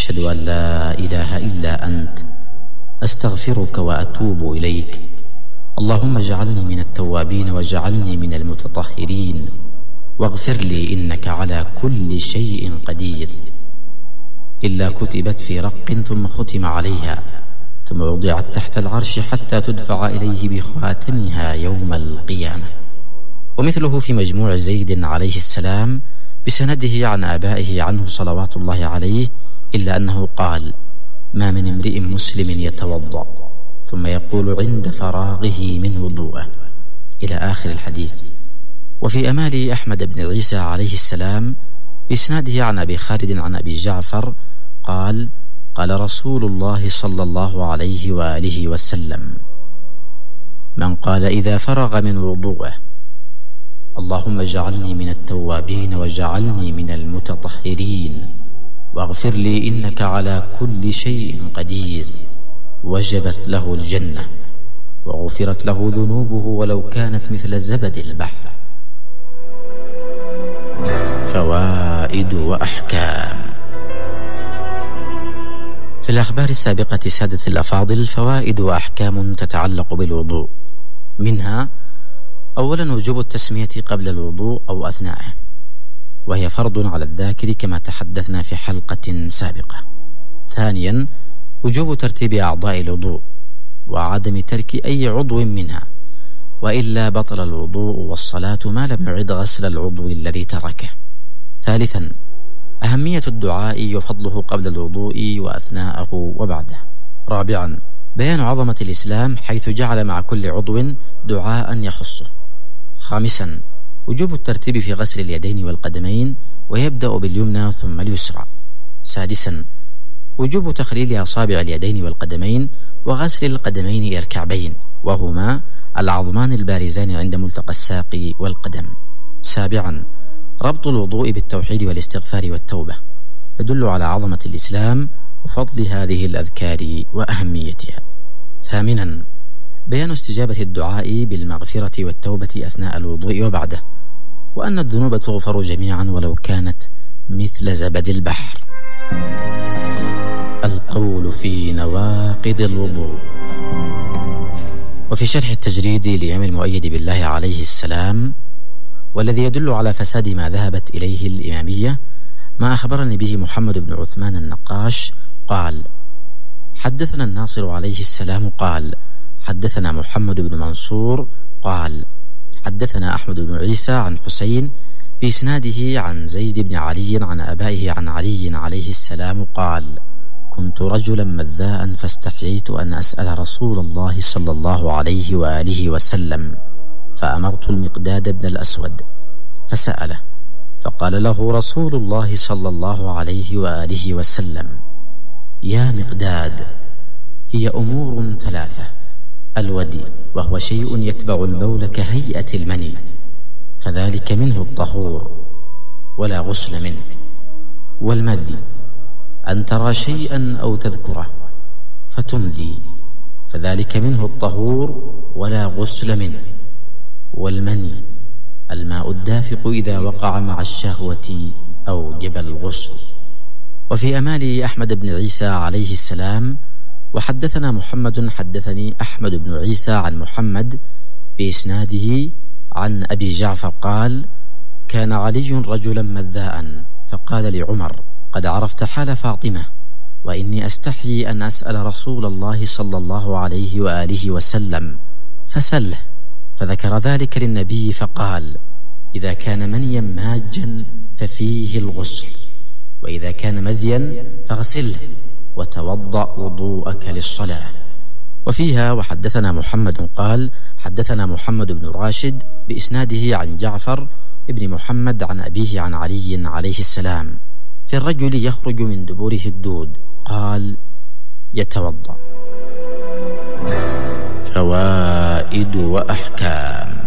أشهد أن لا إله إلا أنت، أستغفرك وأتوب إليك. اللهم اجعلني من التوابين واجعلني من المتطهرين، واغفر لي إنك على كل شيء قدير. إلا كتبت في رق ثم ختم عليها، ثم وضعت تحت العرش حتى تدفع إليه بخاتمها يوم القيامة. ومثله في مجموع زيد عليه السلام بسنده عن آبائه عنه صلوات الله عليه، إلا أنه قال: ما من امرئ مسلم يتوضأ ثم يقول عند فراغه من وضوءه، إلى آخر الحديث. وفي أمال أحمد بن عيسى عليه السلام بإسناده عن أبي خالد عن أبي جعفر قال: قال رسول الله صلى الله عليه وآله وسلم: من قال إذا فرغ من وضوءه: اللهم اجعلني من التوابين واجعلني من المتطهرين، واغفر لي إنك على كل شيء قدير، وجبت له الجنة وغفرت له ذنوبه ولو كانت مثل زبد البحر. فوائد وأحكام. في الأخبار السابقة سادة الأفاضل فوائد وأحكام تتعلق بالوضوء، منها: أولا وجوب التسمية قبل الوضوء أو أثناءه، وهي فرض على الذاكر كما تحدثنا في حلقة سابقة. ثانيا وجوب ترتيب أعضاء الوضوء وعدم ترك أي عضو منها، وإلا بطل الوضوء والصلاة ما لم يعد غسل العضو الذي تركه. ثالثا أهمية الدعاء وفضله قبل الوضوء وأثناءه وبعده. رابعا بيان عظمة الإسلام حيث جعل مع كل عضو دعاء يخصه. خامسا وجوب الترتيب في غسل اليدين والقدمين، ويبدأ باليمنى ثم اليسرى. سادسا وجوب تخليل أصابع اليدين والقدمين وغسل القدمين إلى الكعبين، وهما العظمان البارزان عند ملتقى الساق والقدم. سابعا ربط الوضوء بالتوحيد والاستغفار والتوبة، يدل على عظمة الإسلام وفضل هذه الأذكار وأهميتها. ثامنا بيان استجابة الدعاء بالمغفرة والتوبة أثناء الوضوء وبعده، وأن الذنوب تغفر جميعا ولو كانت مثل زبد البحر. القول في نواقض الوضوء. وفي شرح التجريد لإمام المؤيد بالله عليه السلام، والذي يدل على فساد ما ذهبت إليه الإمامية، ما أخبرني به محمد بن عثمان النقاش قال: حدثنا الناصر عليه السلام قال: حدثنا محمد بن منصور قال: حدثنا أحمد بن عيسى عن حسين بإسناده عن زيد بن علي عن أبائه عن علي عليه السلام قال: كنت رجلا مذاء فاستحييت أن أسأل رسول الله صلى الله عليه وآله وسلم، فأمرت المقداد بن الأسود فسأله، فقال له رسول الله صلى الله عليه وآله وسلم: يا مقداد، هي أمور ثلاثة: الودي، وهو شيء يتبع البول كهيئة المني، فذلك منه الطهور ولا غسل منه. والمذي، أن ترى شيئا أو تذكره فتمذي، فذلك منه الطهور ولا غسل منه. والمني، الماء الدافق إذا وقع مع الشهوة أوجب الغسل. وفي أمال أحمد بن عيسى عليه السلام: وحدثنا محمد حدثني أحمد بن عيسى عن محمد بإسناده عن أبي جعفر قال: كان علي رجلا مذاء، فقال لعمر: قد عرفت حال فاطمة، وإني أستحيي أن أسأل رسول الله صلى الله عليه وآله وسلم، فسله. فذكر ذلك للنبي فقال: إذا كان منيا ماجا ففيه الغسل، وإذا كان مذيا فاغسله وتوضأ وضوءك للصلاة. وفيها: وحدثنا محمد قال: حدثنا محمد بن راشد بإسناده عن جعفر ابن محمد عن أبيه عن علي عليه السلام في الرجل يخرج من دبره الدود، قال: يتوضأ. فوائد وأحكام.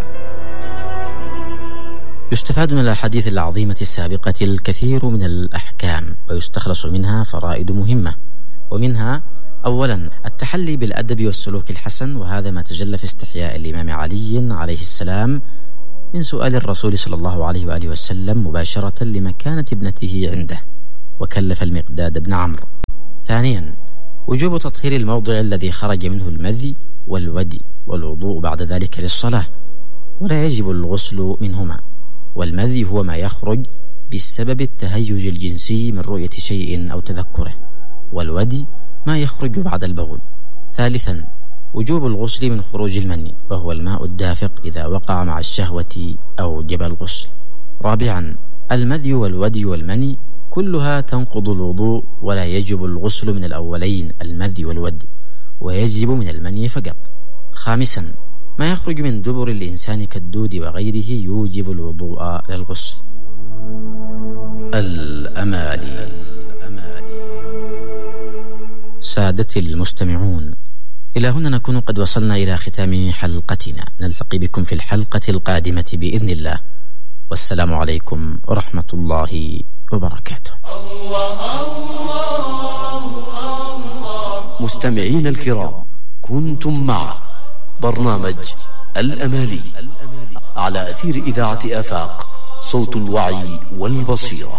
يستفاد من الأحاديث العظيمة السابقة الكثير من الأحكام، ويستخلص منها فرائد مهمة، ومنها: أولا التحلي بالأدب والسلوك الحسن، وهذا ما تجلى في استحياء الإمام علي عليه السلام من سؤال الرسول صلى الله عليه وآله وسلم مباشرة لمكانة ابنته عنده، وكلف المقداد بن عمرو. ثانيا، وجوب تطهير الموضع الذي خرج منه المذي والودي والوضوء بعد ذلك للصلاة، ولا يجب الغسل منهما. والمذي هو ما يخرج بسبب التهيج الجنسي من رؤية شيء أو تذكره، والودي ما يخرج بعد البول. ثالثا، وجوب الغسل من خروج المني، وهو الماء الدافق إذا وقع مع الشهوة أوجب الغسل. رابعا، المذي والودي والمني كلها تنقض الوضوء، ولا يجب الغسل من الأولين المذي والودي، ويجب من المني فقط. خامسا، ما يخرج من دبر الإنسان كالدود وغيره يوجب الوضوء للغسل. الأمالي. سادتي المستمعون، إلى هنا نكون قد وصلنا إلى ختام حلقتنا. نلتقي بكم في الحلقة القادمة بإذن الله، والسلام عليكم ورحمة الله وبركاته. مستمعين الكرام، كنتم مع برنامج الأمالي على أثير إذاعة آفاق، صوت الوعي والبصيرة.